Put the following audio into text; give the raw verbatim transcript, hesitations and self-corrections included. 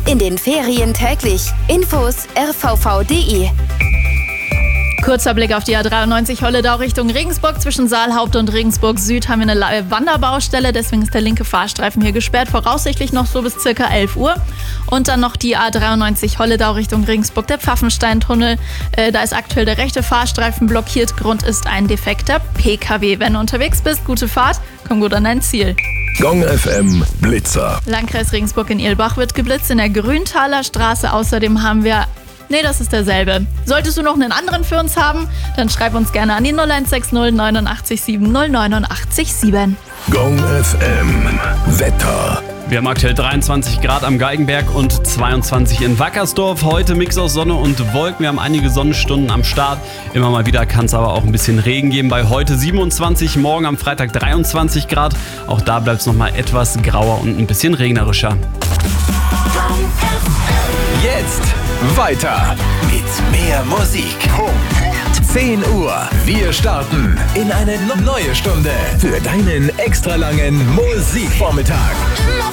In den Ferien täglich. Infos r v v punkt d e. Kurzer Blick auf die A dreiundneunzig Holledau Richtung Regensburg. Zwischen Saalhaupt und Regensburg Süd haben wir eine Wanderbaustelle. Deswegen ist der linke Fahrstreifen hier gesperrt. Voraussichtlich noch so bis circa elf Uhr. Und dann noch die A dreiundneunzig Holledau Richtung Regensburg, der Pfaffensteintunnel. Äh, da ist aktuell der rechte Fahrstreifen blockiert. Grund ist ein defekter P K W. Wenn du unterwegs bist, gute Fahrt, komm gut an dein Ziel. Gong F M Blitzer. Landkreis Regensburg in Irlbach wird geblitzt in der Grüntaler Straße. Außerdem haben wir... Nee, das ist derselbe. Solltest du noch einen anderen für uns haben, dann schreib uns gerne an die null eins sechs null neunundachtzig sieben null neunundachtzig sieben. Gong F M Wetter. Wir haben aktuell dreiundzwanzig Grad am Geigenberg und zweiundzwanzig in Wackersdorf. Heute Mix aus Sonne und Wolken. Wir haben einige Sonnenstunden am Start. Immer mal wieder kann es aber auch ein bisschen Regen geben. Bei heute siebenundzwanzig, morgen am Freitag dreiundzwanzig Grad. Auch da bleibt es nochmal etwas grauer und ein bisschen regnerischer. Jetzt weiter mit mehr Musik. zehn Uhr. Wir starten in eine neue Stunde für deinen extra langen Musikvormittag.